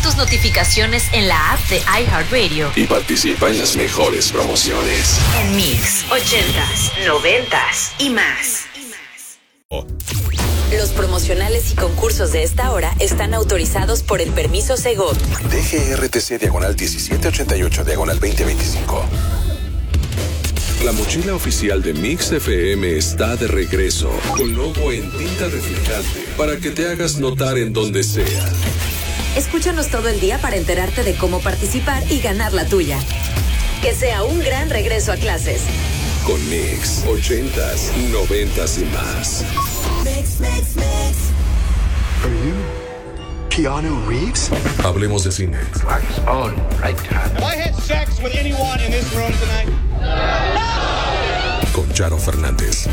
tus notificaciones en la app de iHeartRadio y participa en las mejores promociones. en Mix 80s, 90s y más. Los promocionales y concursos de esta hora están autorizados por el permiso Segov. DGRTC /1788/2025. La mochila oficial de Mix FM está de regreso, con logo en tinta reflejante, para que te hagas notar en donde sea. Escúchanos todo el día para enterarte de cómo participar y ganar la tuya. Que sea un gran regreso a clases. Con Mix, 80s, 90s y más. Mix. Are you Keanu Reeves? Hablemos de cine. Have I had sex with anyone in this room tonight? Con Charo Fernández.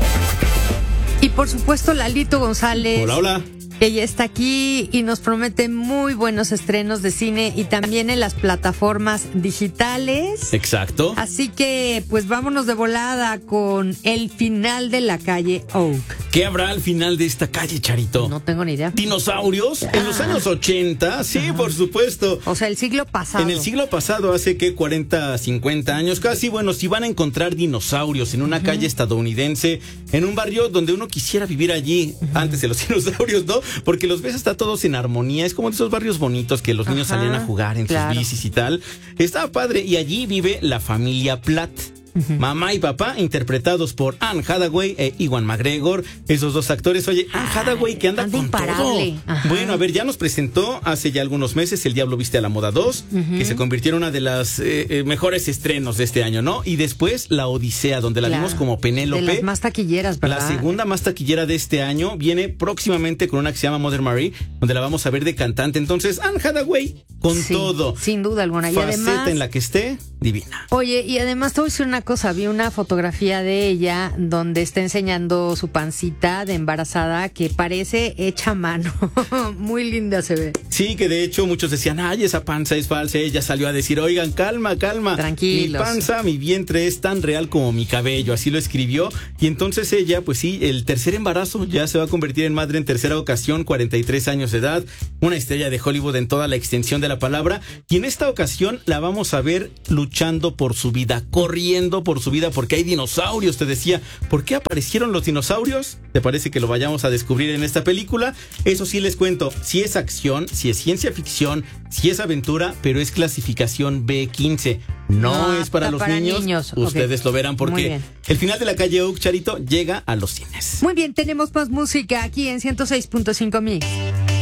Y por supuesto, Lalito González. Hola. Que ya está aquí y nos promete muy buenos estrenos de cine y también en las plataformas digitales. Exacto. Así que, pues vámonos de volada con el final de la calle Oak. ¿Qué habrá al final de esta calle, Charito? No tengo ni idea. ¿Dinosaurios? En los años 80, sí, por supuesto. O sea, el siglo pasado. En el siglo pasado, hace que 40, 50 años, casi, bueno, si van a encontrar dinosaurios en una calle estadounidense, en un barrio donde uno quisiera vivir allí, antes de los dinosaurios, ¿no? Porque los ves hasta todos en armonía, es como de esos barrios bonitos que los niños salían a jugar en sus bicis y tal. Estaba padre, y allí vive la familia Platt. Mamá y papá, interpretados por Anne Hathaway e Ewan McGregor. Esos dos actores, oye, Anne Hathaway que anda con imparable. todo. Ajá. Bueno, a ver, ya nos presentó hace ya algunos meses El Diablo Viste a la Moda 2, que se convirtió en una de las mejores estrenos de este año, ¿no? Y después La Odisea, donde la vimos como Penélope. De las más taquilleras, ¿verdad? La segunda más taquillera de este año viene próximamente con una que se llama Mother Mary, donde la vamos a ver de cantante. Entonces, Anne Hathaway con todo. Sin duda alguna. Y Faceta además, en la que esté, divina. oye, y además te voy a decir una cosa, vi una fotografía de ella donde está enseñando su pancita de embarazada que parece hecha a mano. Muy linda se ve. Sí, que de hecho muchos decían, ay, esa panza es falsa. Ella salió a decir, oigan, calma. Tranquilos. Mi panza, mi vientre es tan real como mi cabello. Así lo escribió. Y entonces ella, pues sí, el tercer embarazo, ya se va a convertir en madre en tercera ocasión, 43 años de edad. Una estrella de Hollywood en toda la extensión de la palabra. Y en esta ocasión la vamos a ver luchando por su vida, corriendo por su vida, porque hay dinosaurios. Te decía, ¿por qué aparecieron los dinosaurios? ¿Te parece que lo vayamos a descubrir en esta película? Eso sí les cuento, si es acción, si es ciencia ficción, si es aventura, pero es clasificación B15. No es para los niños. Ustedes lo verán porque el final de la calle Oak, Charito, llega a los cines. Muy bien, tenemos más música aquí en 106.5 Mix.